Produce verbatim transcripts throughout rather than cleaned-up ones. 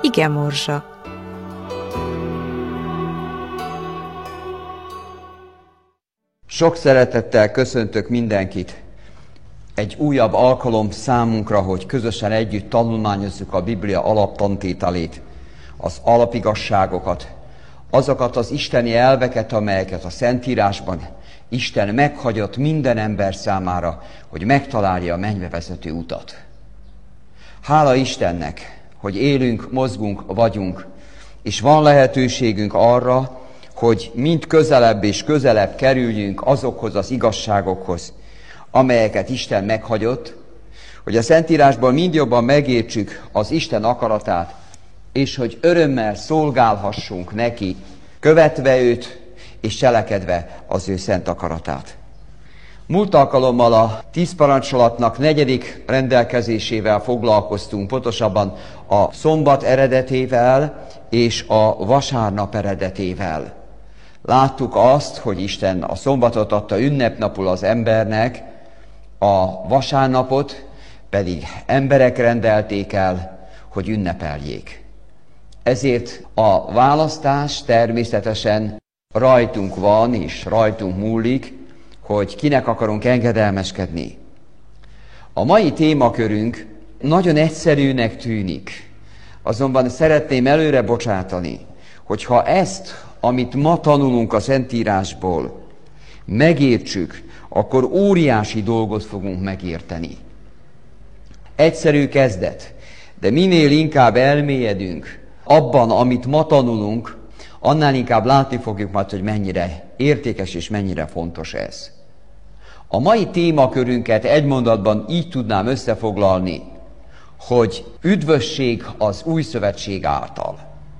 Igemorzsa. Sok szeretettel köszöntök mindenkit. Egy újabb alkalom számunkra, hogy közösen együtt tanulmányozzuk a Biblia alaptantételét, az alapigasságokat, azokat az isteni elveket, amelyeket a Szentírásban Isten meghagyott minden ember számára, hogy megtalálja a mennybe vezető utat. Hála Istennek, hogy élünk, mozgunk, vagyunk, és van lehetőségünk arra, hogy mind közelebb és közelebb kerüljünk azokhoz az igazságokhoz, amelyeket Isten meghagyott, hogy a Szentírásból mind jobban megértsük az Isten akaratát, és hogy örömmel szolgálhassunk neki, követve őt és cselekedve az ő szent akaratát. Múlt alkalommal a tíz parancsolatnak negyedik rendelkezésével foglalkoztunk, pontosabban a szombat eredetével és a vasárnap eredetével. Láttuk azt, hogy Isten a szombatot adta ünnepnapul az embernek, a vasárnapot pedig emberek rendelték el, hogy ünnepeljék. Ezért a választás természetesen rajtunk van és rajtunk múlik, hogy kinek akarunk engedelmeskedni. A mai témakörünk nagyon egyszerűnek tűnik, azonban szeretném előre bocsátani, hogyha ezt, amit ma tanulunk a Szentírásból, megértsük, akkor óriási dolgot fogunk megérteni. Egyszerű kezdet, de minél inkább elmélyedünk abban, amit ma tanulunk, annál inkább látni fogjuk majd, hogy mennyire értékes és mennyire fontos ez. A mai témakörünket egy mondatban így tudnám összefoglalni, hogy üdvösség az új szövetség által.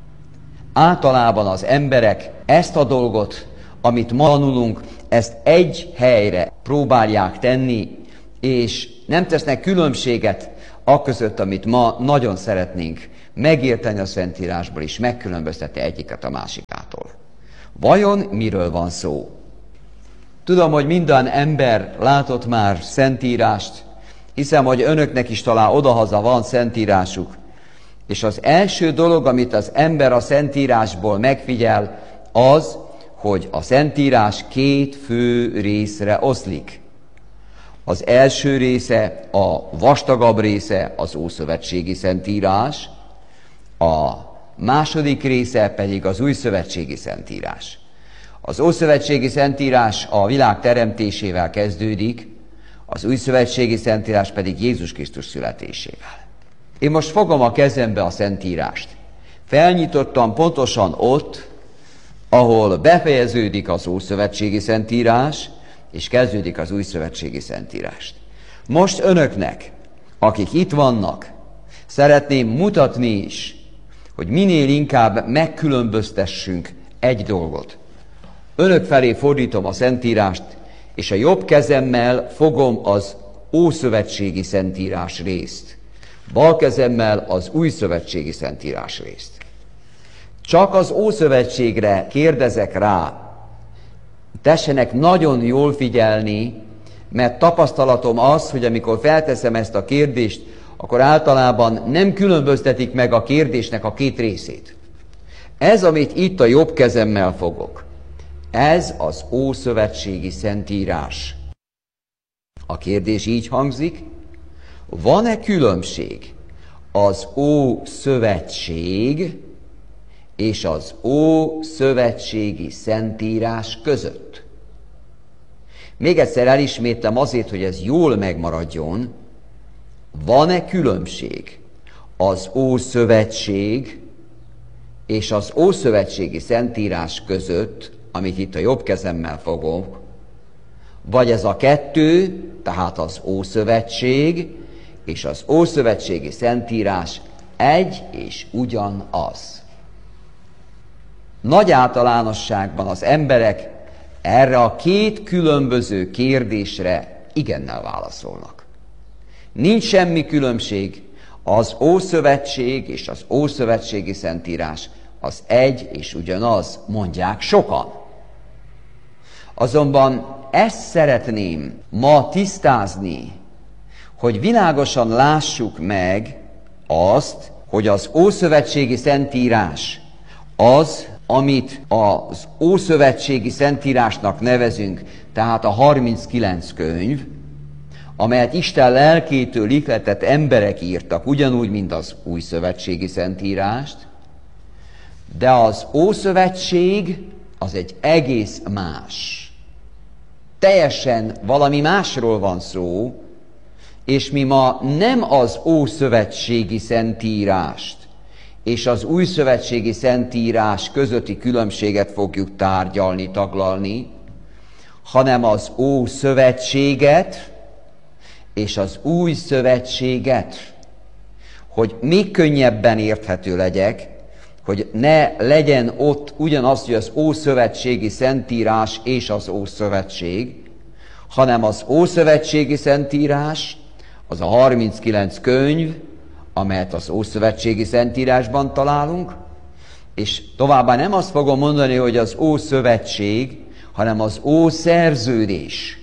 Általában az emberek ezt a dolgot, amit ma tanulunk, ezt egy helyre próbálják tenni, és nem tesznek különbséget aközött, amit ma nagyon szeretnénk megérteni a Szentírásból, és megkülönböztetni egyiket a másikától. Vajon miről van szó? Tudom, hogy minden ember látott már Szentírást, hiszem, hogy önöknek is talán odahaza van Szentírásuk, és az első dolog, amit az ember a Szentírásból megfigyel, az, hogy a Szentírás két fő részre oszlik. Az első része, a vastagabb része az Ószövetségi Szentírás, a második része pedig az Újszövetségi Szentírás. Az Ószövetségi Szentírás a világ teremtésével kezdődik, az Újszövetségi Szentírás pedig Jézus Krisztus születésével. Én most fogom a kezembe a Szentírást. Felnyitottam pontosan ott, ahol befejeződik az Ószövetségi Szentírás, és kezdődik az Újszövetségi Szentírást. Most önöknek, akik itt vannak, szeretném mutatni is, hogy minél inkább megkülönböztessünk egy dolgot. Önök felé fordítom a Szentírást, és a jobb kezemmel fogom az Ószövetségi Szentírás részt. Bal kezemmel az Újszövetségi Szentírás részt. Csak az Ószövetségre kérdezek rá. Tessenek nagyon jól figyelni, mert tapasztalatom az, hogy amikor felteszem ezt a kérdést, akkor általában nem különböztetik meg a kérdésnek a két részét. Ez, amit itt a jobb kezemmel fogok, ez az Ószövetségi Szentírás. A kérdés így hangzik: van-e különbség az Ószövetség és az Ószövetségi Szentírás között? Még egyszer elismétlem azért, hogy ez jól megmaradjon. Van-e különbség az Ószövetség és az Ószövetségi Szentírás között, amit itt a jobb kezemmel fogok, vagy ez a kettő, tehát az Ószövetség és az Ószövetségi Szentírás egy és ugyanaz? Nagy általánosságban az emberek erre a két különböző kérdésre igennel válaszolnak. Nincs semmi különbség, az Ószövetség és az Ószövetségi Szentírás az egy és ugyanaz, mondják sokan. Azonban ezt szeretném ma tisztázni, hogy világosan lássuk meg azt, hogy az Ószövetségi Szentírás az, amit az Ószövetségi Szentírásnak nevezünk, tehát a harminckilenc könyv, amelyet Isten lelkétől ihletett emberek írtak, ugyanúgy, mint az Újszövetségi Szentírást, de az Ószövetség az egy egész más. Teljesen valami másról van szó, és mi ma nem az Ószövetségi Szentírást és az Újszövetségi Szentírás közötti különbséget fogjuk tárgyalni, taglalni, hanem az Ószövetséget és az Új Szövetséget, hogy még könnyebben érthető legyek, hogy ne legyen ott ugyanaz, hogy az Ószövetségi Szentírás és az Ószövetség, hanem az Ószövetségi Szentírás az a harminckilenc könyv, amelyet az Ószövetségi Szentírásban találunk, és továbbá nem azt fogom mondani, hogy az Ószövetség, hanem az Ószerződés.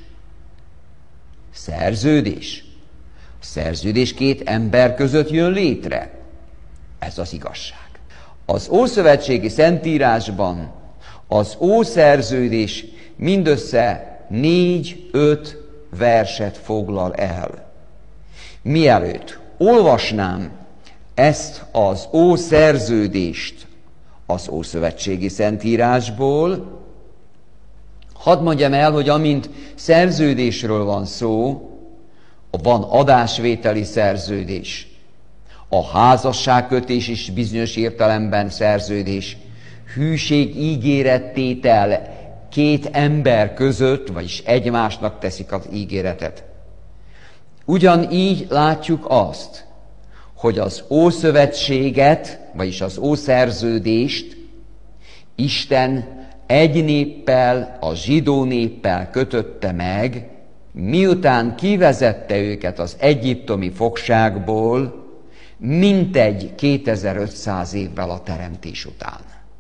Szerződés. Szerződés két ember között jön létre. Ez az igazság. Az Ószövetségi Szentírásban az Ószerződés mindössze négy-öt verset foglal el. Mielőtt olvasnám ezt az Ószerződést az Ószövetségi Szentírásból, hadd mondjam el, hogy amint szerződésről van szó, van adásvételi szerződés, a házasságkötés is bizonyos értelemben szerződés, hűség ígérettétel két ember között, vagyis egymásnak teszik az ígéretet. Ugyanígy látjuk azt, hogy az Ószövetséget, vagyis az Ószerződést Isten egy néppel, a zsidó néppel kötötte meg, miután kivezette őket az egyiptomi fogságból, mintegy kétezer-ötszáz évvel a teremtés után.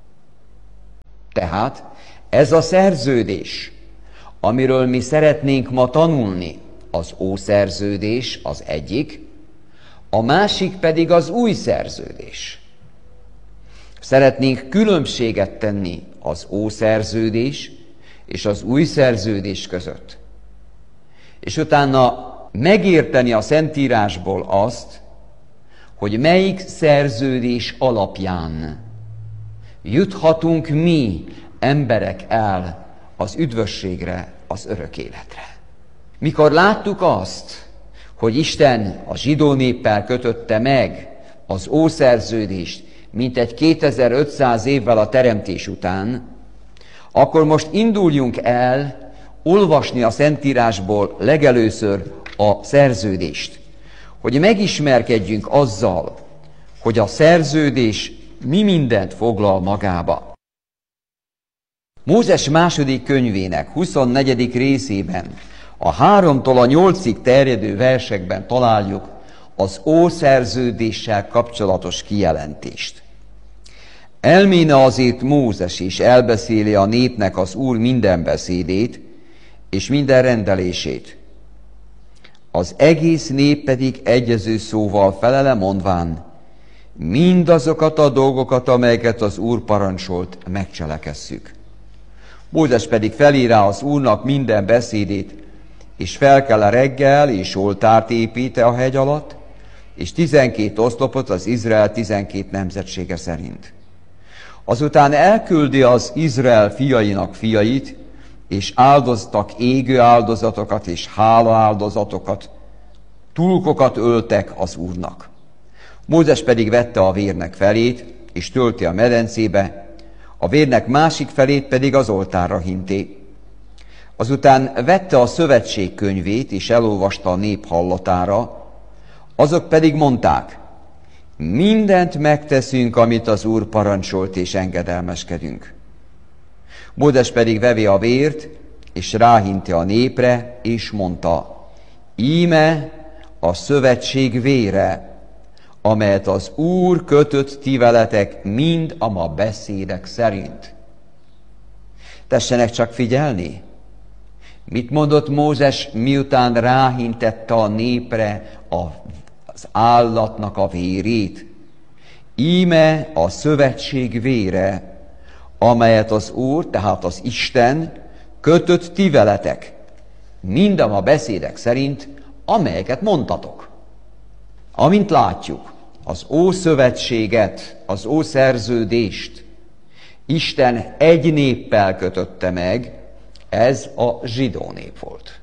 Tehát ez a szerződés, amiről mi szeretnénk ma tanulni, az Ószerződés az egyik, a másik pedig az Új Szerződés. Szeretnénk különbséget tenni az Ószerződés és az Új Szerződés között. És utána megérteni a Szentírásból azt, hogy melyik szerződés alapján juthatunk mi, emberek el az üdvösségre, az örök életre. Mikor láttuk azt, hogy Isten a zsidó néppel kötötte meg az Ószerződést mintegy kétezer-ötszáz évvel a teremtés után, akkor most induljunk el olvasni a Szentírásból legelőször a szerződést, hogy megismerkedjünk azzal, hogy a szerződés mi mindent foglal magába. Mózes második könyvének huszonnegyedik részében, a háromtól a nyolcig terjedő versekben találjuk az Ószerződéssel kapcsolatos kijelentést. Elméne azért Mózes is elbeszéli a népnek az Úr minden beszédét és minden rendelését. Az egész nép pedig egyező szóval felele mondván, mindazokat a dolgokat, amelyeket az Úr parancsolt, megcselekesszük. Mózes pedig felírá az Úrnak minden beszédét, és fel kell a reggel, és oltárt építe a hegy alatt, és tizenkét oszlopot az Izrael tizenkét nemzetsége szerint. Azután elküldi az Izrael fiainak fiait, és áldoztak égő áldozatokat és hála áldozatokat, tulkokat öltek az Úrnak. Mózes pedig vette a vérnek felét, és tölti a medencébe, a vérnek másik felét pedig az oltárra hinté. Azután vette a szövetség könyvét, és elolvasta a nép hallatára, azok pedig mondták, mindent megteszünk, amit az Úr parancsolt, és engedelmeskedünk. Mózes pedig vevi a vért, és ráhinti a népre, és mondta, íme a szövetség vére, amelyet az Úr kötött ti veletek mind a ma beszédek szerint. Tessenek csak figyelni, mit mondott Mózes, miután ráhintette a népre az állatnak a vérét? íme a szövetség vére, amelyet az Úr, tehát az Isten kötött ti veletek, mindam a beszédek szerint, amelyeket mondtatok. Amint látjuk, az Ószövetséget, az Ószerződést Isten egy néppel kötötte meg, ez a zsidó nép volt.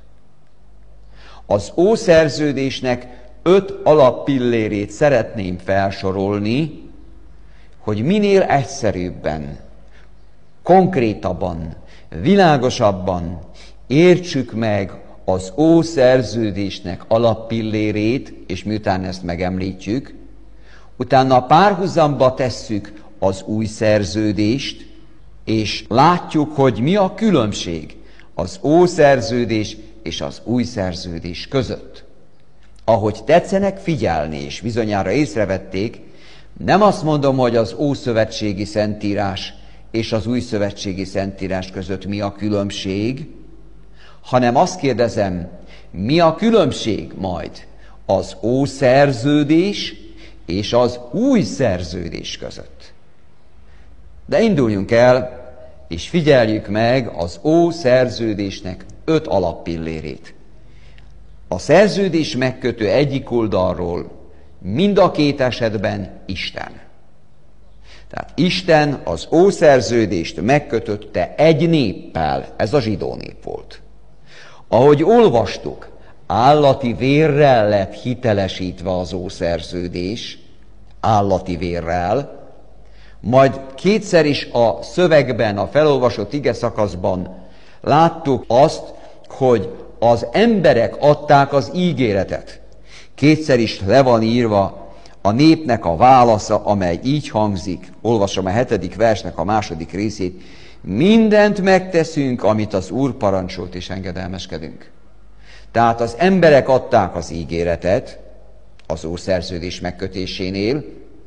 Az Ószerződésnek öt alappillérét szeretném felsorolni, hogy minél egyszerűbben, konkrétabban, világosabban értsük meg az Ószerződésnek alappillérét, és miután ezt megemlítjük, utána párhuzamba tesszük az Új Szerződést, és látjuk, hogy mi a különbség az Ószerződés és az Új Szerződés között. Ahogy tetszenek figyelni, és bizonyára észrevették, nem azt mondom, hogy az Ószövetségi Szentírás és az Új Szövetségi Szentírás között mi a különbség, hanem azt kérdezem, mi a különbség majd az Ószerződés és az Új Szerződés között. De induljunk el, és figyeljük meg az Ószerződésnek öt alappillérét. A szerződés megkötő egyik oldalról mind a két esetben Isten. Tehát Isten az Ószerződést megkötötte egy néppel, ez a zsidó nép volt. Ahogy olvastuk, állati vérrel lett hitelesítve az Ószerződés, állati vérrel, majd kétszer is a szövegben, a felolvasott ige szakaszban láttuk azt, hogy az emberek adták az ígéretet. Kétszer is le van írva a népnek a válasza, amely így hangzik, olvasom a hetedik versnek a második részét, mindent megteszünk, amit az Úr parancsolt, és engedelmeskedünk. Tehát az emberek adták az ígéretet az Ószerződés megkötésénél.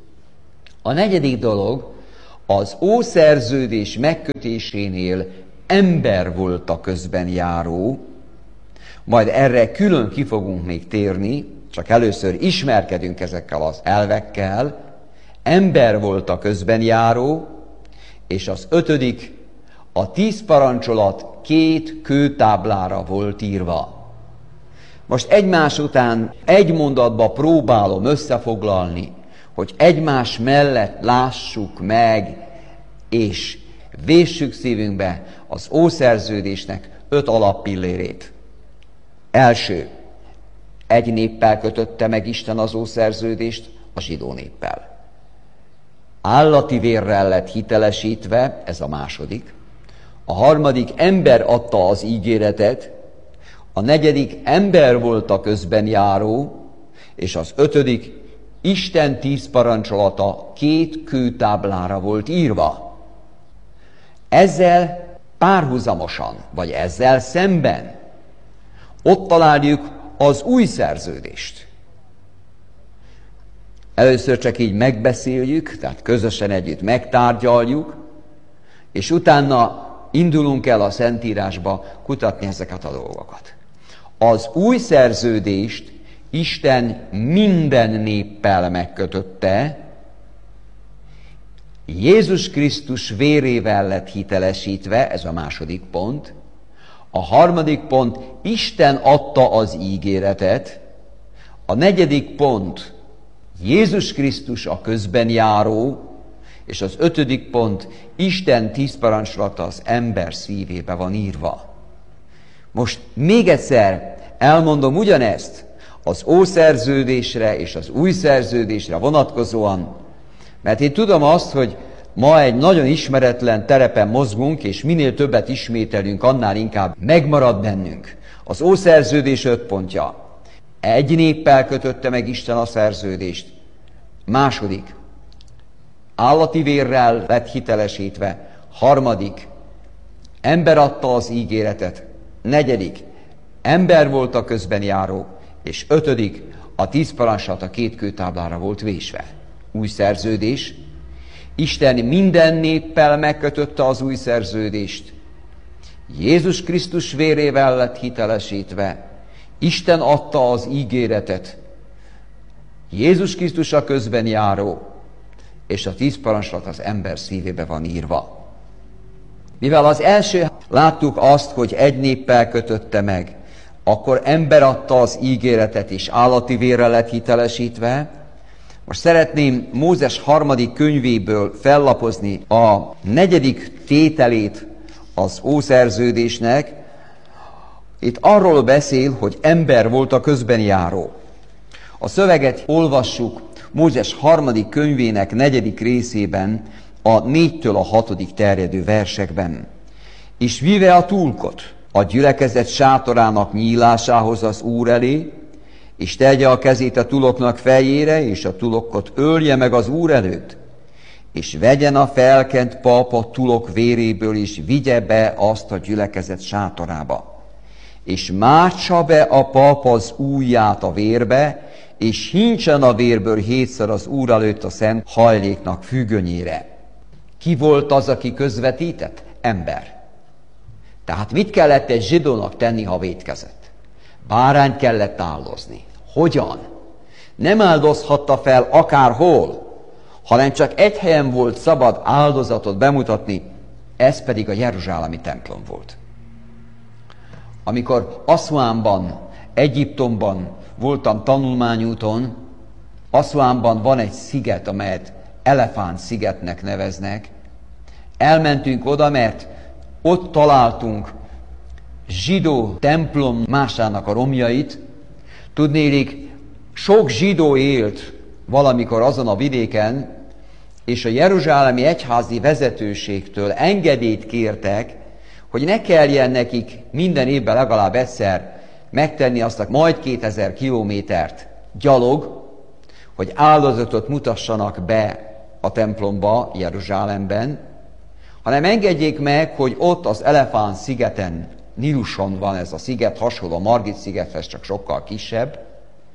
A negyedik dolog, az Ószerződés megkötésénél ember volt a közben járó, majd erre külön ki fogunk még térni, csak először ismerkedünk ezekkel az elvekkel. Ember volt a közben járó, és az ötödik, a tíz parancsolat két kőtáblára volt írva. Most egymás után egy mondatba próbálom összefoglalni, hogy egymás mellett lássuk meg, és véssük szívünkbe az Ószerződésnek öt alappillérét. Első, egy néppel kötötte meg Isten az Ószerződést, a zsidó néppel. Állati vérrel lett hitelesítve, ez a második. A harmadik, ember adta az ígéretet. A negyedik, ember volt a közben járó. És az ötödik, Isten tíz parancsolata két kőtáblára volt írva. Ezzel párhuzamosan, vagy ezzel szemben ott találjuk az Új Szerződést. Először csak így megbeszéljük, tehát közösen együtt megtárgyaljuk, és utána indulunk el a Szentírásba kutatni ezeket a dolgokat. Az Új Szerződést Isten minden néppel megkötötte, Jézus Krisztus vérével lett hitelesítve, ez a második pont. A harmadik pont, Isten adta az ígéretet. A negyedik pont, Jézus Krisztus a közben járó. És az ötödik pont, Isten tíz parancsolata az ember szívébe van írva. Most még egyszer elmondom ugyanezt az Ószerződésre és az Új Szerződésre vonatkozóan, mert én tudom azt, hogy ma egy nagyon ismeretlen terepen mozgunk, és minél többet ismételünk, annál inkább megmarad bennünk. Az Ószerződés öt pontja. Egy néppel kötötte meg Isten a szerződést. Második, állati vérrel lett hitelesítve. Harmadik, ember adta az ígéretet. Negyedik, ember volt a közben járó. És ötödik, a tíz parancsolat a két kőtáblára volt vésve. Új Szerződés. Isten minden néppel megkötötte az Új Szerződést. Jézus Krisztus vérével lett hitelesítve. Isten adta az ígéretet. Jézus Krisztus a közben járó. és a tíz parancsolat az ember szívébe van írva. Mivel az első láttuk azt, hogy egy néppel kötötte meg, akkor ember adta az ígéretet, és állati vérrel lett hitelesítve. Most szeretném Mózes harmadik könyvéből fellapozni a negyedik tételét az ószerződésnek. Itt arról beszél, hogy ember volt a közbenjáró. A szöveget olvassuk Mózes harmadik könyvének negyedik részében, a négytől a hatodik terjedő versekben. És vive a túlkot a gyülekezet sátorának nyílásához az Úr elé, és tegye a kezét a tuloknak fejére, és a tulokkot ölje meg az Úr előtt, és vegyen a felkent pap a tulok véréből, és vigye be azt a gyülekezet sátorába. És mártsa be a pap az ujját a vérbe, és hincsen a vérből hétszer az Úr előtt a szent hajléknak függönyére. Ki volt az, aki közvetített? Ember. Tehát mit kellett egy zsidónak tenni, ha vétkezett? Bárányt kellett áldozni. Hogyan? Nem áldozhatta fel akárhol, hanem csak egy helyen volt szabad áldozatot bemutatni, ez pedig a jeruzsálemi templom volt. Amikor Aszsuánban, Egyiptomban voltam tanulmányúton, Aszsuánban van egy sziget, amelyet Elefánt szigetnek neveznek. Elmentünk oda, mert ott találtunk zsidó templom másának a romjait. Tudnélik, sok zsidó élt valamikor azon a vidéken, és a jeruzsálemi egyházi vezetőségtől engedélyt kértek, hogy ne kelljen nekik minden évben legalább egyszer megtenni azt a majd kétezer kilométert gyalog, hogy áldozatot mutassanak be a templomba Jeruzsálemben, hanem engedjék meg, hogy ott az Elefánt szigeten, Níluson van ez a sziget, hasonló a Margit szigethez, csak sokkal kisebb,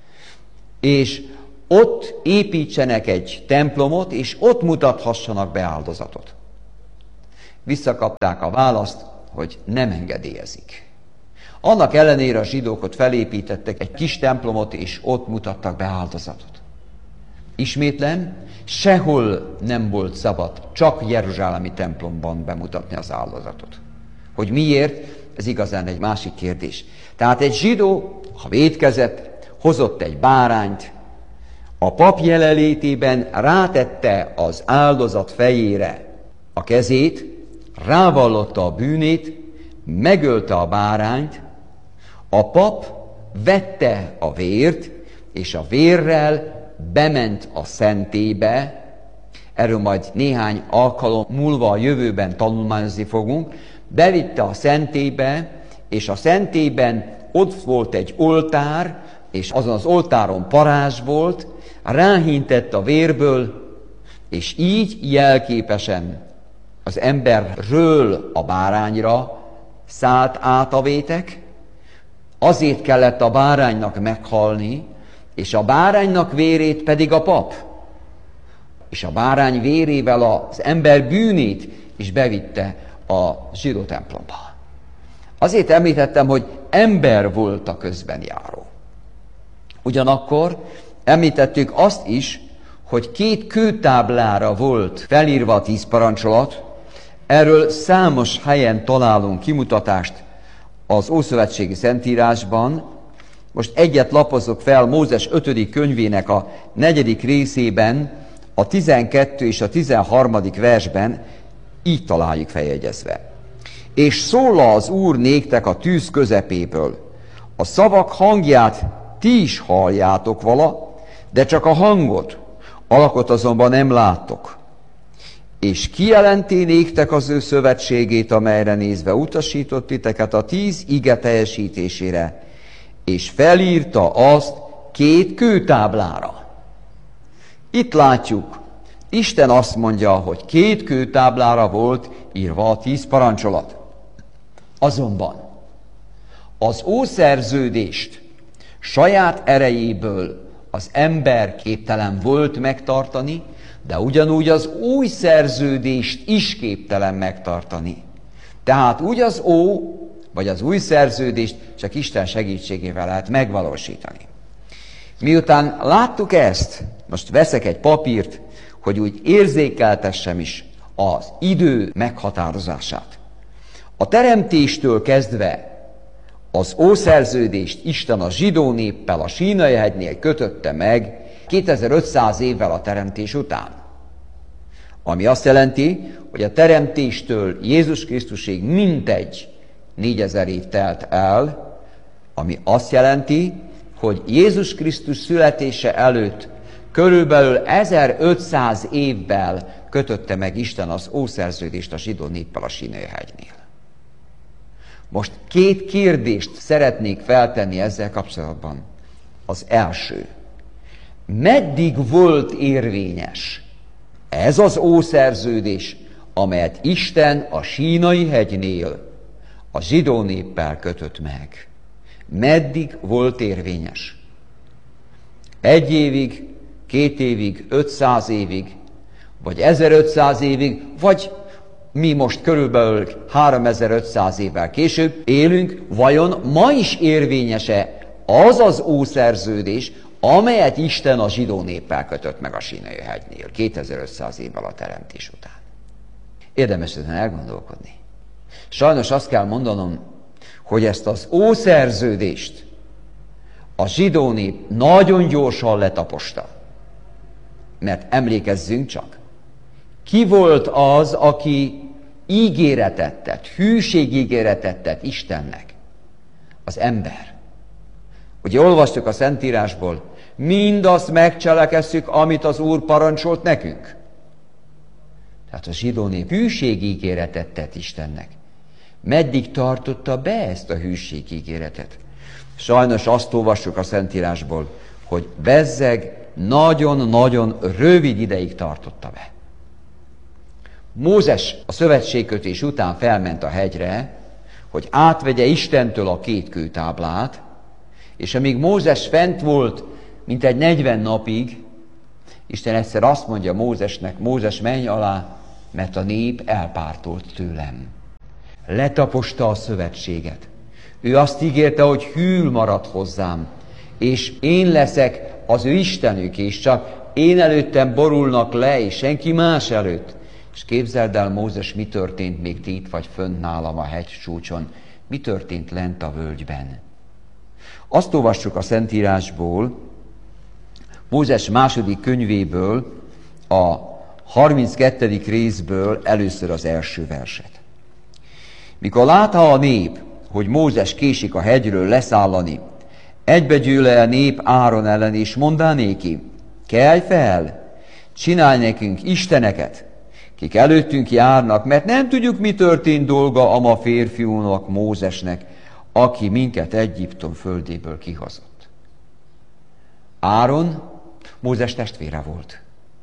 és ott építsenek egy templomot, és ott mutathassanak be áldozatot. Visszakapták a választ, hogy nem engedélyezik. Annak ellenére a zsidók ott felépítettek egy kis templomot, és ott mutattak be áldozatot. Ismétlem, sehol nem volt szabad, csak jeruzsálemi templomban bemutatni az áldozatot. Hogy miért? Ez igazán egy másik kérdés. Tehát egy zsidó, ha vétkezett, hozott egy bárányt, a pap jelenlétében rátette az áldozat fejére a kezét, rávallotta a bűnét, megölte a bárányt, a pap vette a vért, és a vérrel bement a szentélybe, erről majd néhány alkalom múlva a jövőben tanulmányozni fogunk, bevitte a szentélybe, és a szentélyben ott volt egy oltár, és azon az oltáron parázs volt, ráhintett a vérből, és így jelképesen az emberről a bárányra szállt át a vétek, azért kellett a báránynak meghalni, és a báránynak vérét pedig a pap. És a bárány vérével az ember bűnét is bevitte a zsidó templomba. Azért említettem, hogy ember volt a közbenjáró. Ugyanakkor említettük azt is, hogy két kőtáblára volt felírva a tíz parancsolat, erről számos helyen találunk kimutatást az Ószövetségi Szentírásban. Most egyet lapozok fel Mózes ötödik könyvének a negyedik részében, a tizenkettő és a tizenharmadik versben, így találjuk feljegyezve. És szól az Úr néktek a tűz közepéből, a szavak hangját ti is halljátok vala, de csak a hangot, alakot azonban nem láttok. És kijelenti néktek az ő szövetségét, amelyre nézve utasított titeket a tíz ige teljesítésére, és felírta azt két kőtáblára. Itt látjuk, Isten azt mondja, hogy két kőtáblára volt írva a tíz parancsolat. Azonban az ószerződést saját erejéből az ember képtelen volt megtartani, de ugyanúgy az új szerződést is képtelen megtartani. Tehát úgy az ó, vagy az új szerződést csak Isten segítségével lehet megvalósítani. Miután láttuk ezt, most veszek egy papírt, hogy úgy érzékeltessem is az idő meghatározását. A teremtéstől kezdve az Ószerződést Isten a zsidó néppel a Sínai-hegynél kötötte meg kétezer-ötszáz évvel a teremtés után. Ami azt jelenti, hogy a teremtéstől Jézus Krisztusig mintegy négyezer év telt el, ami azt jelenti, hogy Jézus Krisztus születése előtt körülbelül ezerötszáz évvel kötötte meg Isten az Ószerződést a zsidó néppel a Sínai-hegynél. Most két kérdést szeretnék feltenni ezzel kapcsolatban. Az első. Meddig volt érvényes ez az Ószerződés, amelyet Isten a Sínai-hegynél a zsidó néppel kötött meg? Meddig volt érvényes? Egy évig, két évig, ötszáz évig, vagy ezerötszáz évig, vagy mi most körülbelül háromezer-ötszáz évvel később élünk, vajon ma is érvényes-e az az Ószerződés, amelyet Isten a zsidó néppel kötött meg a Sínai-hegynél kétezer-ötszáz évvel a teremtés után? Érdemes ezen elgondolkodni. Sajnos azt kell mondanom, hogy ezt az Ószerződést a zsidó nép nagyon gyorsan letaposta. Mert emlékezzünk csak, ki volt az, aki ígéretet tett, hűségígéretet tett Istennek? Az ember. Ugye olvastuk a Szentírásból, mindazt megcselekesszük, amit az Úr parancsolt nekünk. Tehát a zsidó nép hűségígéretet tett Istennek. Meddig tartotta be ezt a hűségígéretet? Sajnos azt olvassuk a Szentírásból, hogy bezzeg nagyon-nagyon rövid ideig tartotta be. Mózes a szövetségkötés után felment a hegyre, hogy átvegye Istentől a két kőtáblát, és amíg Mózes fent volt, mintegy negyven napig, Isten egyszer azt mondja Mózesnek, Mózes, menj alá, mert a nép elpártolt tőlem. Letaposta a szövetséget. Ő azt ígérte, hogy hűl marad hozzám, és én leszek az ő Istenük, és csak én előttem borulnak le, és senki más előtt. És képzeld el, Mózes, mi történt, még te itt vagy fönt nálam a hegycsúcson, mi történt lent a völgyben. Azt olvassuk a Szentírásból, Mózes második könyvéből, a harminckettedik részből először az első verset. Mikor látta a nép, hogy Mózes késik a hegyről leszállani, egybegyűle a nép Áron ellen, és mondá néki, kelj fel, csinálj nekünk isteneket, kik előttünk járnak, mert nem tudjuk, mi történt dolga a ma férfiúnak, Mózesnek, aki minket Egyiptom földéből kihozott. Áron Mózes testvére volt,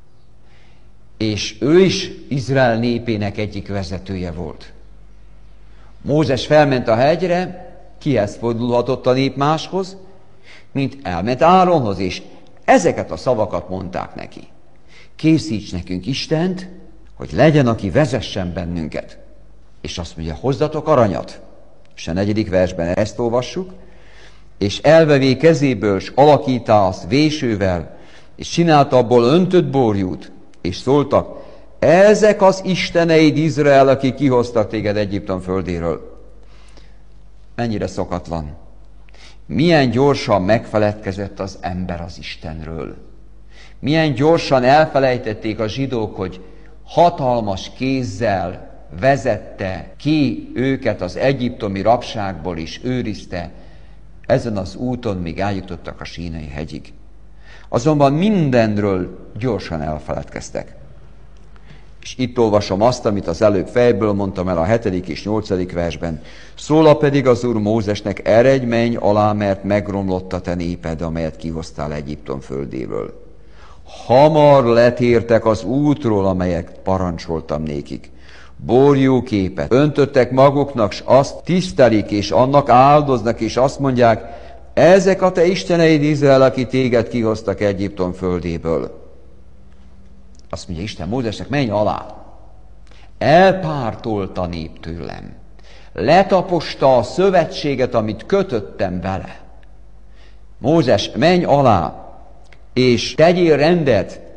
és ő is Izrael népének egyik vezetője volt. Mózes felment a hegyre, kihez fordulhatott a nép máshoz, mint elment Áronhoz, és ezeket a szavakat mondták neki. Készíts nekünk Istent, hogy legyen, aki vezessen bennünket. És azt mondja, hozzatok aranyat. És a negyedik versben ezt olvassuk, és elvevé kezéből, s alakítá azt vésővel, és csinálta abból öntött borjút, és szóltak, ezek az isteneid, Izrael, akik kihoztak téged Egyiptom földéről. Mennyire szokatlan. Milyen gyorsan megfeledkezett az ember az Istenről. Milyen gyorsan elfelejtették a zsidók, hogy hatalmas kézzel vezette ki őket az egyiptomi rabságból, és őrizte ezen az úton, míg eljutottak a Sínai hegyig. Azonban mindenről gyorsan elfeledkeztek. És itt olvasom azt, amit az előbb fejből mondtam el a hetedik és nyolcadik versben. Szóla pedig az Úr Mózesnek, eredj, menj alá, mert megromlott a te néped, amelyet kihoztál Egyiptom földéből. Hamar letértek az útról, amelyet parancsoltam nékik. Borjóképet öntöttek maguknak, s azt tisztelik, és annak áldoznak, és azt mondják, ezek a te isteneid, Izrael, aki téged kihoztak Egyiptom földéből. Azt mondja Isten Mózesnek, menj alá. Elpártolt a nép tőlem. Letaposta a szövetséget, amit kötöttem vele. Mózes, menj alá, és tegyél rendet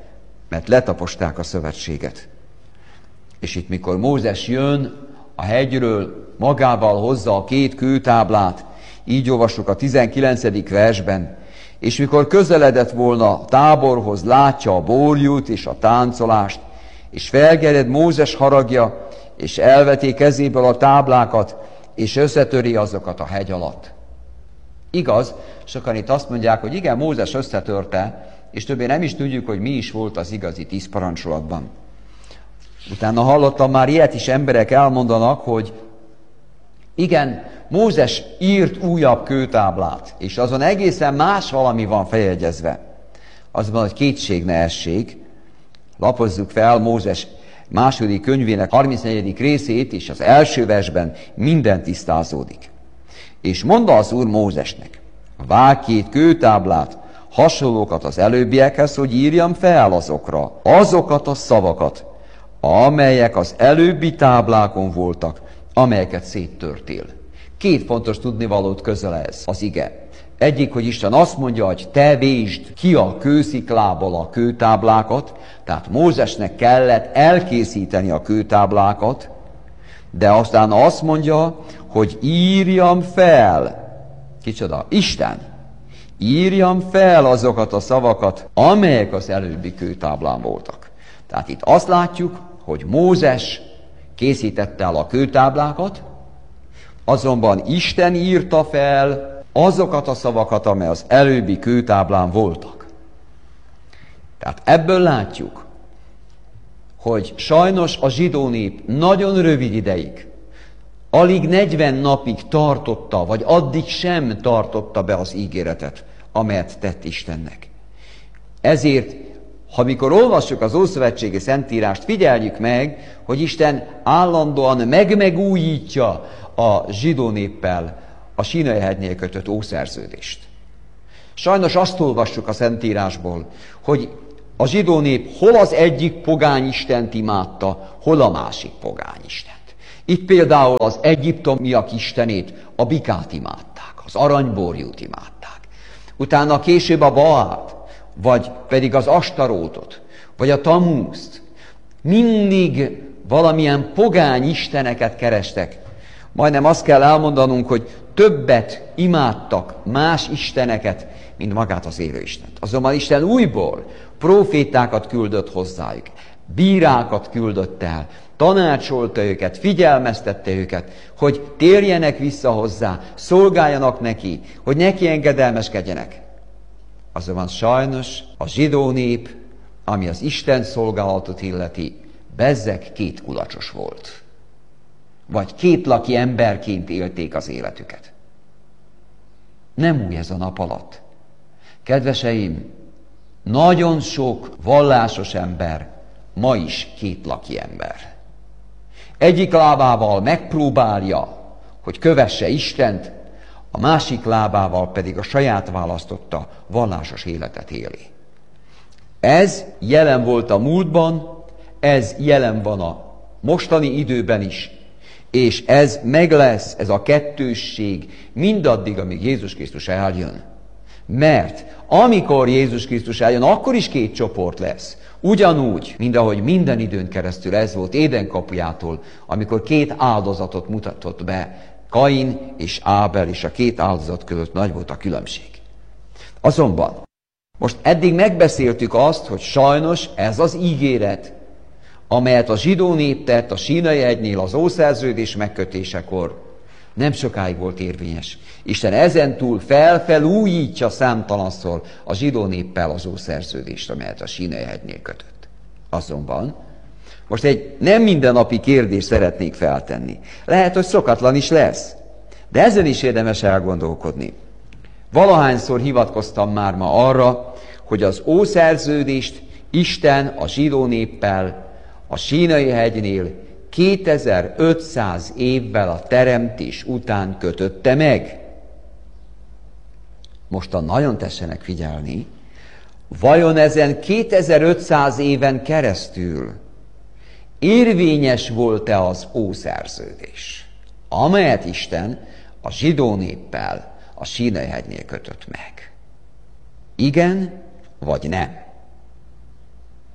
mert letaposták a szövetséget. És itt, mikor Mózes jön a hegyről, magával hozza a két kőtáblát, így olvassuk a tizenkilencedik versben, és mikor közeledett volna a táborhoz, látja a borjút és a táncolást, és felgered Mózes haragja, és elveti kezéből a táblákat, és összetöri azokat a hegy alatt. Igaz, sokan itt azt mondják, hogy igen, Mózes összetörte, és többé nem is tudjuk, hogy mi is volt az igazi tíz parancsolatban. Utána hallottam már ilyet is, emberek elmondanak, hogy igen, Mózes írt újabb kőtáblát, és azon egészen más valami van feljegyezve. Azban, hogy kétség ne essék, lapozzuk fel Mózes második könyvének harmincnegyedik részét, és az első versben minden tisztázódik. És mondta az Úr Mózesnek, vágj két kőtáblát, hasonlókat az előbbiekhez, hogy írjam fel azokra, azokat a szavakat, amelyek az előbbi táblákon voltak, amelyeket széttörtél. Két fontos tudnivalót közöl ez az ige. Egyik, hogy Isten azt mondja, hogy te vésd ki a kősziklából a kőtáblákat, tehát Mózesnek kellett elkészíteni a kőtáblákat, de aztán azt mondja, hogy írjam fel. Kicsoda? Isten. Írjam fel azokat a szavakat, amelyek az előbbi kőtáblán voltak. Tehát itt azt látjuk, hogy Mózes készítette el a kőtáblákat, azonban Isten írta fel azokat a szavakat, amely az előbbi kőtáblán voltak. Tehát ebből látjuk, hogy sajnos a zsidó nép nagyon rövid ideig, alig negyven napig tartotta, vagy addig sem tartotta be az ígéretet, amelyet tett Istennek. Ezért, ha mikor olvassuk az Ószövetségi Szentírást, figyeljük meg, hogy Isten állandóan megmegújítja a zsidó néppel a Sínai-hegynél kötött ószerződést. Sajnos azt olvassuk a Szentírásból, hogy a zsidó nép hol az egyik pogányistent imádta, hol a másik pogányistent. Itt például az egyiptomiak istenét, a Bikát imádták, az aranyborjút imádták. Utána később a Baát, vagy pedig az Astarótot, vagy a Tamúzt. Mindig valamilyen pogány isteneket kerestek. Majdnem azt kell elmondanunk, hogy többet imádtak más isteneket, mint magát az élő Istent. Azonban Isten újból profétákat küldött hozzájuk, bírákat küldött el, tanácsolta őket, figyelmeztette őket, hogy térjenek vissza hozzá, szolgáljanak neki, hogy neki engedelmeskedjenek. Azonban sajnos a zsidó nép, ami az Isten szolgálatot illeti, bezzeg két kulacsos volt. Vagy kétlaki emberként élték az életüket. Nem új ez a nap alatt. Kedveseim, nagyon sok vallásos ember ma is kétlaki ember. Egyik lábával megpróbálja, hogy kövesse Istent, a másik lábával pedig a saját választotta vallásos életet éli. Ez jelen volt a múltban, ez jelen van a mostani időben is, és ez meg lesz, ez a kettősség mindaddig, amíg Jézus Krisztus eljön. Mert amikor Jézus Krisztus eljön, akkor is két csoport lesz. Ugyanúgy, mint ahogy minden időn keresztül ez volt Éden kapujától, amikor két áldozatot mutatott be, Kain és Ábel, és a két áldozat között nagy volt a különbség. Azonban most eddig megbeszéltük azt, hogy sajnos ez az ígéret, amelyet a zsidó nép tett a Sínai-hegynél az ószerződés megkötésekor, nem sokáig volt érvényes. Isten ezentúl felfelújítja számtalanszor a zsidó néppel az ószerződést, amelyet a Sínai-hegynél kötött. Azonban most egy nem mindennapi kérdést szeretnék feltenni. Lehet, hogy szokatlan is lesz, de ezen is érdemes elgondolkodni. Valahányszor hivatkoztam már ma arra, hogy az ószerződést Isten a zsidó néppel a Sínai-hegynél kétezer-ötszáz évvel a teremtés után kötötte meg. Mostan nagyon tessenek figyelni, vajon ezen kétezer-ötszáz éven keresztül érvényes volt-e az ószerződés, amelyet Isten a zsidó néppel a Sínai-hegynél kötött meg? Igen, vagy nem?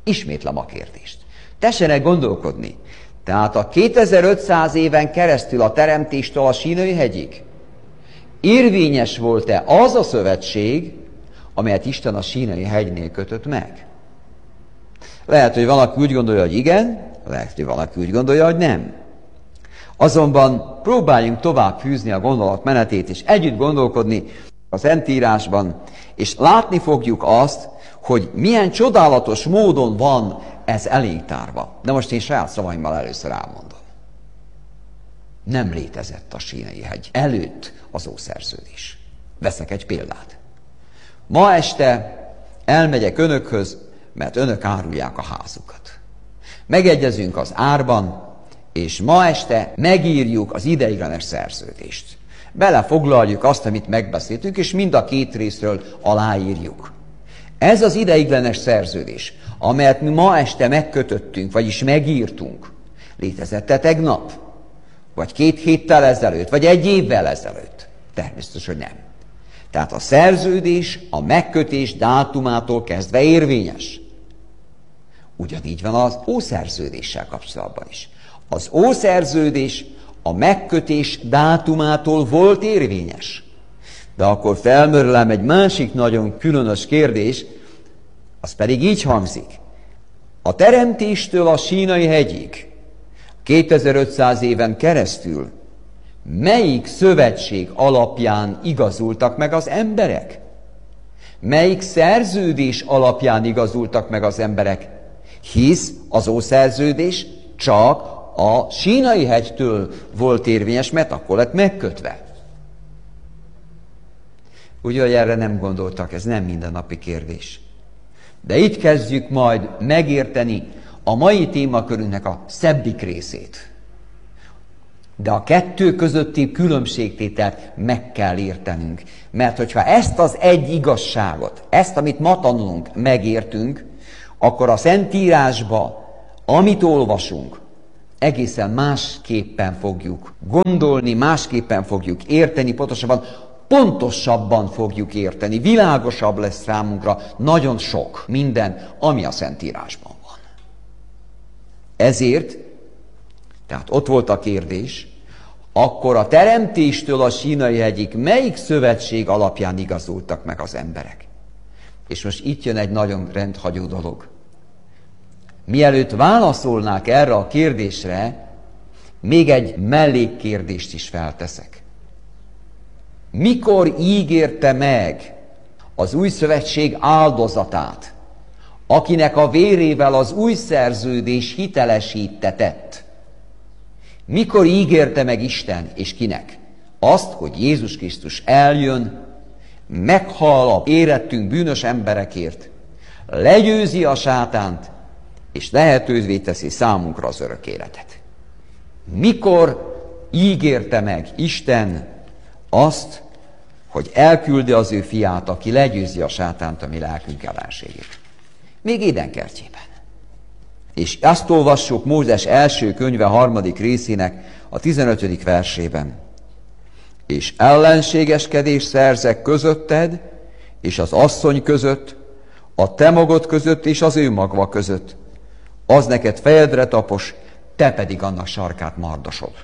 Ismétlem a kérdést. Tessenek gondolkodni. Tehát a kétezer-ötszáz éven keresztül a teremtéstől a Sínai hegyig érvényes volt-e az a szövetség, amelyet Isten a Sínai hegynél kötött meg? Lehet, hogy valaki úgy gondolja, hogy igen, lehet, hogy valaki úgy gondolja, hogy nem. Azonban próbáljunk tovább fűzni a gondolatmenetét, és együtt gondolkodni a Szentírásban, és látni fogjuk azt, hogy milyen csodálatos módon van ez elétárva. De most én saját szavaimmal először elmondom. Nem létezett a Sínai hegy előtt az ószerződés. Veszek egy példát. Ma este elmegyek önökhöz, mert önök árulják a házukat. Megegyezünk az árban, és ma este megírjuk az ideiglenes szerződést. Belefoglaljuk azt, amit megbeszéltünk, és mind a két részről aláírjuk. Ez az ideiglenes szerződés, amelyet mi ma este megkötöttünk, vagyis megírtunk, létezett-e tegnap? Vagy két héttel ezelőtt? Vagy egy évvel ezelőtt? Természetesen nem. Tehát a szerződés a megkötés dátumától kezdve érvényes. Ugyanígy van az ószerződéssel kapcsolatban is. Az ószerződés a megkötés dátumától volt érvényes. De akkor felmerül egy másik nagyon különös kérdés, az pedig így hangzik. A teremtéstől a Sínai hegyig, kétezer-ötszáz éven keresztül melyik szövetség alapján igazultak meg az emberek? Melyik szerződés alapján igazultak meg az emberek? Hisz az ószerződés csak a Sínai hegytől volt érvényes, mert akkor lett megkötve. Ugye, hogy erre nem gondoltak, ez nem mindennapi kérdés. De itt kezdjük majd megérteni a mai témakörünknek a szebbik részét. De a kettő közötti különbségtételt meg kell értenünk. Mert hogyha ezt az egy igazságot, ezt, amit ma tanulunk, megértünk, akkor a Szentírásba, amit olvasunk, egészen másképpen fogjuk gondolni, másképpen fogjuk érteni, pontosabban pontosabban fogjuk érteni, világosabb lesz számunkra nagyon sok minden, ami a Szentírásban van. Ezért, tehát ott volt a kérdés, akkor a teremtéstől a Sínai hegyig melyik szövetség alapján igazultak meg az emberek? És most itt jön egy nagyon rendhagyó dolog. Mielőtt válaszolnák erre a kérdésre, még egy mellékkérdést is felteszek. Mikor ígérte meg az új szövetség áldozatát, akinek a vérével az új szerződés hitelesítetett? Mikor ígérte meg Isten, és kinek? Azt, hogy Jézus Krisztus eljön, meghal a érettünk bűnös emberekért, legyőzi a sátánt, és lehetővé teszi számunkra az örök életet. Mikor ígérte meg Isten azt, hogy elküldi az ő fiát, aki legyőzi a sátánt a mi lelkünk ellenségét? Még Éden kertjében. És azt olvassuk Mózes első könyve harmadik részének a tizenötödik versében. És ellenségeskedés szerzek közötted, és az asszony között, a te magod között, és az ő magva között. Az neked fejedre tapos, te pedig annak sarkát mardosod.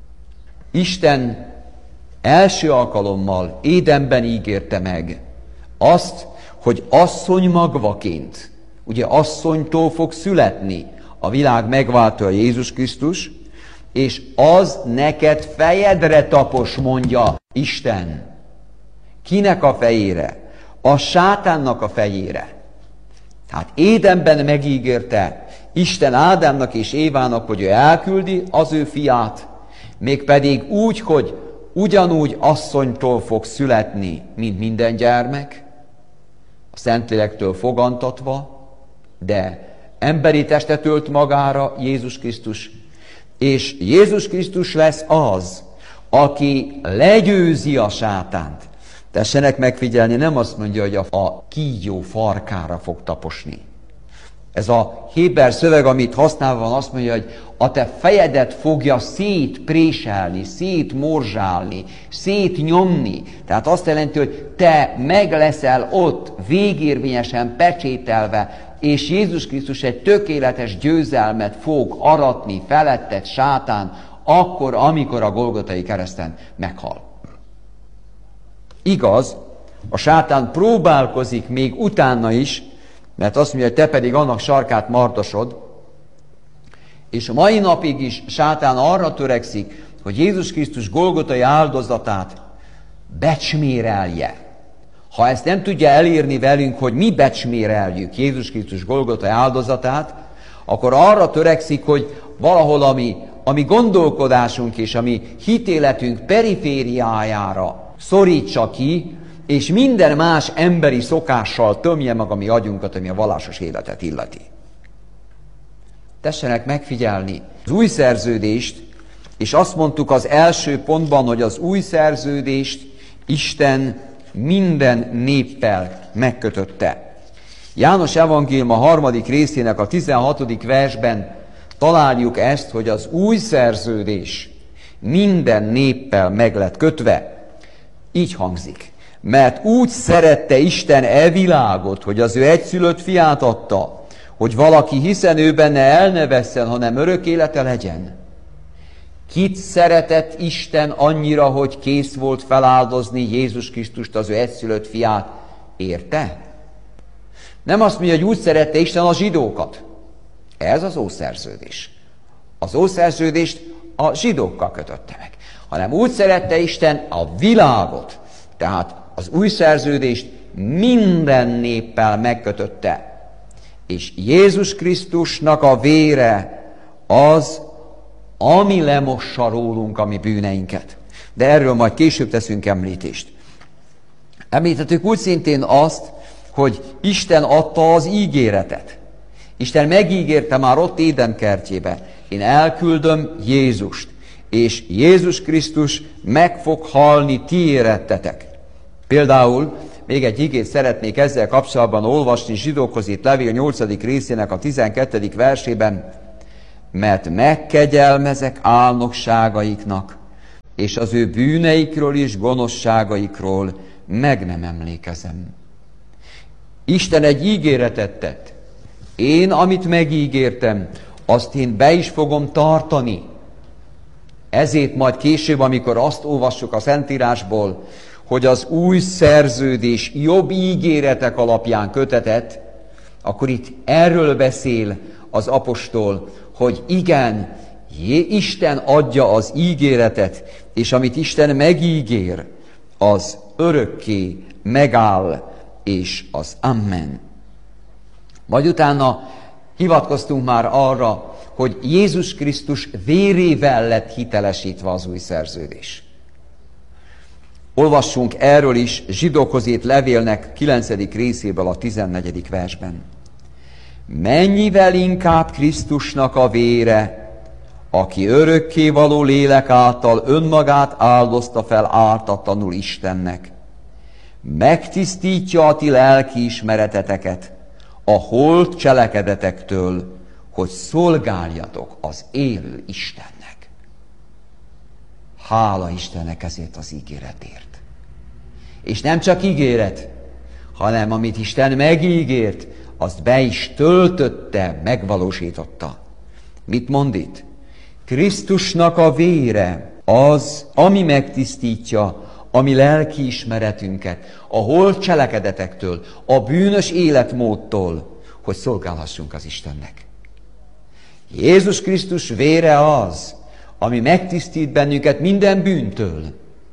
Isten első alkalommal Édenben ígérte meg azt, hogy asszony magvaként, ugye asszonytól fog születni a világ megváltója Jézus Krisztus, és az neked fejedre tapos, mondja Isten. Kinek a fejére? A sátánnak a fejére. Tehát Édenben megígérte Isten Ádámnak és Évának, hogy ő elküldi az ő fiát, mégpedig úgy, hogy ugyanúgy asszonytól fog születni, mint minden gyermek, a Szentlélektől fogantatva, de emberi testet ölt magára Jézus Krisztus, és Jézus Krisztus lesz az, aki legyőzi a sátánt. Tessenek megfigyelni, nem azt mondja, hogy a, a kígyó farkára fog taposni. Ez a héber szöveg, amit használva van, azt mondja, hogy a te fejedet fogja szétpréselni, szétmorzsálni, szétnyomni. Tehát azt jelenti, hogy te meg leszel ott végérvényesen pecsételve és Jézus Krisztus egy tökéletes győzelmet fog aratni feletted, sátán, akkor, amikor a Golgotai kereszten meghal. Igaz, a sátán próbálkozik még utána is, mert azt mondja, hogy te pedig annak sarkát martosod, és a mai napig is sátán arra törekszik, hogy Jézus Krisztus Golgotai áldozatát becsmérelje. Ha ezt nem tudja elérni velünk, hogy mi becsméreljük Jézus Krisztus Golgotai áldozatát, akkor arra törekszik, hogy valahol ami, ami gondolkodásunk és ami hitéletünk perifériájára szorítsa ki, és minden más emberi szokással tömje meg a mi agyunkat, ami a vallásos életet illeti. Tessenek megfigyelni az új szerződést, és azt mondtuk az első pontban, hogy az új szerződést Isten minden néppel megkötötte. János evangélium a harmadik részének a tizenhatodik versben találjuk ezt, hogy az új szerződés minden néppel meg lett kötve. Így hangzik. Mert úgy szerette Isten e világot, hogy az ő egyszülött fiát adta, hogy valaki hiszen ő benne el ne vesszen, hanem örök élete legyen. Kit szeretett Isten annyira, hogy kész volt feláldozni Jézus Krisztust, az ő egyszülött fiát? Érte? Nem azt mondja, hogy úgy szerette Isten a zsidókat. Ez az ószerződés. Az ószerződést a zsidókkal kötötte meg. Hanem úgy szerette Isten a világot. Tehát az új szerződést minden néppel megkötötte. És Jézus Krisztusnak a vére az, ami lemossa rólunk a mi bűneinket. De erről majd később teszünk említést. Említettük úgy szintén azt, hogy Isten adta az ígéretet. Isten megígérte már ott Éden kertjébe. Én elküldöm Jézust, és Jézus Krisztus meg fog halni ti érettetek. Például még egy igét szeretnék ezzel kapcsolatban olvasni Zsidókhoz írt levél nyolcadik részének a tizenkettedik versében, mert megkegyelmezek álnokságaiknak, és az ő bűneikről és gonoszságaikról meg nem emlékezem. Isten egy ígéretet tett. Én, amit megígértem, azt én be is fogom tartani. Ezért majd később, amikor azt olvassuk a Szentírásból, hogy az új szerződés jobb ígéretek alapján kötetett, akkor itt erről beszél az apostol, hogy igen, Isten adja az ígéretet, és amit Isten megígér, az örökké megáll, és az amen. Majd utána hivatkoztunk már arra, hogy Jézus Krisztus vérével lett hitelesítve az új szerződés. Olvassunk erről is Zsidókhoz írt levélnek kilencedik részéből a tizennegyedik versben. Mennyivel inkább Krisztusnak a vére, aki örökkévaló lélek által önmagát áldozta fel ártatlanul Istennek, megtisztítja a ti lelki ismereteteket a holt cselekedetektől, hogy szolgáljatok az élő Istennek. Hála Istennek ezért az ígéretért. És nem csak ígéret, hanem amit Isten megígért, azt be is töltötte, megvalósította. Mit mond itt? Krisztusnak a vére az, ami megtisztítja a mi lelki ismeretünket, a holt cselekedetektől, a bűnös életmódtól, hogy szolgálhassunk az Istennek. Jézus Krisztus vére az, ami megtisztít bennünket minden bűntől.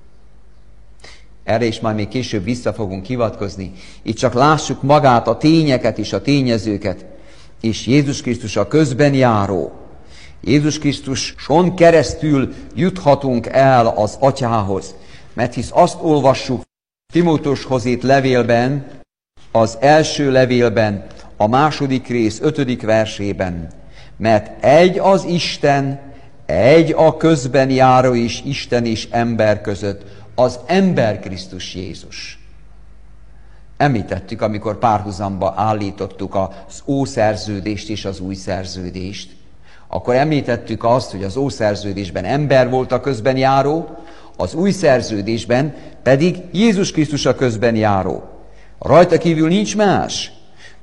Erre is majd még később vissza fogunk hivatkozni. Itt csak lássuk magát, a tényeket és a tényezőket, és Jézus Krisztus a közben járó. Jézus Krisztuson keresztül juthatunk el az Atyához, mert hisz azt olvassuk Timóteushoz írt levélben, az első levélben, a második rész ötödik versében, mert egy az Isten, egy a közben járó is Isten és ember között, az ember Krisztus Jézus. Említettük, amikor párhuzamba állítottuk az ószerződést és az új szerződést, akkor említettük azt, hogy az ószerződésben ember volt a közben járó, az új szerződésben pedig Jézus Krisztus a közben járó. Rajta kívül nincs más.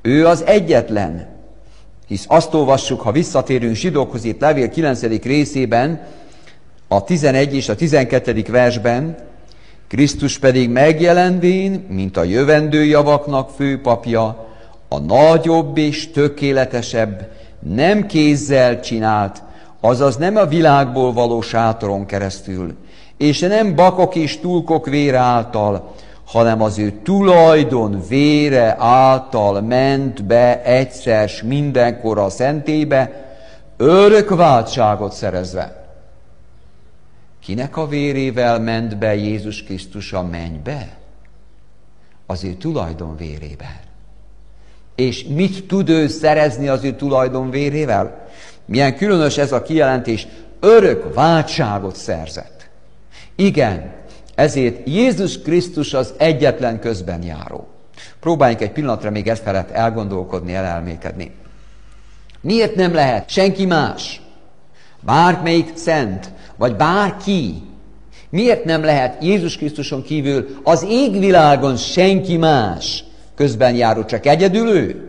Ő az egyetlen. Hisz azt olvassuk, ha visszatérünk Zsidókhoz írt levél kilencedik részében, a tizenegy és a tizenkettedik versben, Krisztus pedig megjelenvén, mint a jövendő javaknak főpapja, a nagyobb és tökéletesebb, nem kézzel csinált, azaz nem a világból való sátoron keresztül, és nem bakok és túlkok vére által, hanem az ő tulajdon vére által ment be egyszer s mindenkor a szentélybe, örök váltságot szerezve. Kinek a vérével ment be Jézus Krisztus a mennybe? Az ő tulajdon vérével. És mit tud ő szerezni az ő tulajdon vérével? Milyen különös ez a kijelentés, örök váltságot szerzett. Igen, ezért Jézus Krisztus az egyetlen közbenjáró. Próbáljunk egy pillanatra még ezt felett elgondolkodni, elelmékedni. Miért nem lehet senki más, bármelyik szent, vagy bárki, miért nem lehet Jézus Krisztuson kívül az égvilágon senki más közbenjáró, csak egyedül ő?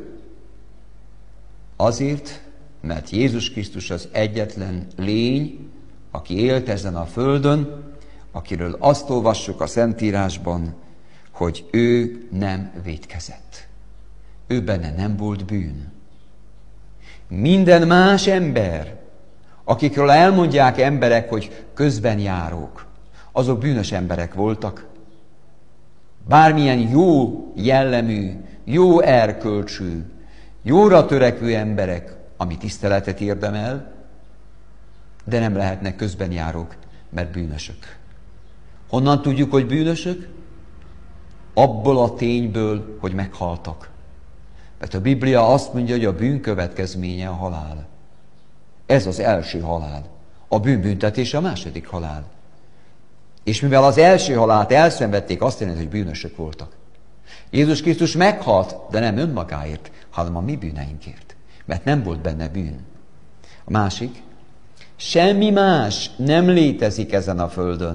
Azért, mert Jézus Krisztus az egyetlen lény, aki élt ezen a földön, akiről azt olvassuk a Szentírásban, hogy ő nem vétkezett. Ő benne nem volt bűn. Minden más ember, akikről elmondják emberek, hogy közbenjárók, azok bűnös emberek voltak. Bármilyen jó jellemű, jó erkölcsű, jóra törekvő emberek, ami tiszteletet érdemel, de nem lehetnek közbenjárók, mert bűnösök. Honnan tudjuk, hogy bűnösök? Abból a tényből, hogy meghaltak. Mert a Biblia azt mondja, hogy a bűn következménye a halál. Ez az első halál. A bűnbüntetés a második halál. És mivel az első halált elszenvedték, azt jelenti, hogy bűnösök voltak. Jézus Krisztus meghalt, de nem önmagáért, hanem a mi bűneinkért. Mert nem volt benne bűn. A másik, semmi más nem létezik ezen a földön,